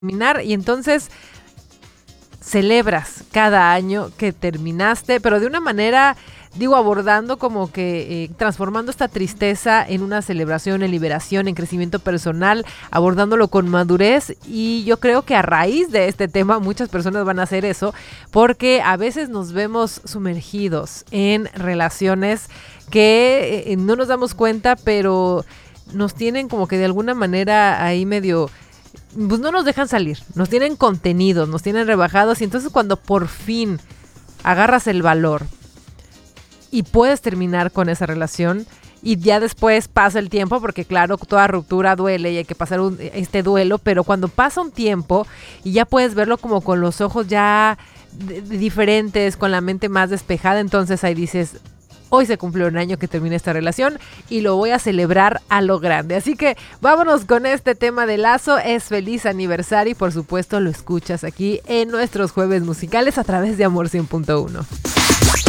terminar y entonces celebras cada año que terminaste, pero de una manera, digo, abordando como que transformando esta tristeza en una celebración, en liberación, en crecimiento personal, abordándolo con madurez. Y yo creo que a raíz de este tema muchas personas van a hacer eso, porque a veces nos vemos sumergidos en relaciones que no nos damos cuenta, pero nos tienen como que de alguna manera ahí medio, pues no nos dejan salir, nos tienen contenidos, nos tienen rebajados, y entonces cuando por fin agarras el valor y puedes terminar con esa relación y ya después pasa el tiempo, porque claro, toda ruptura duele y hay que pasar este duelo, pero cuando pasa un tiempo y ya puedes verlo como con los ojos ya diferentes, con la mente más despejada, entonces ahí dices: hoy se cumplió un año que termina esta relación y lo voy a celebrar a lo grande. Así que vámonos con este tema de Lazo. Es feliz aniversario y por supuesto lo escuchas aquí en nuestros jueves musicales a través de Amor 100.1.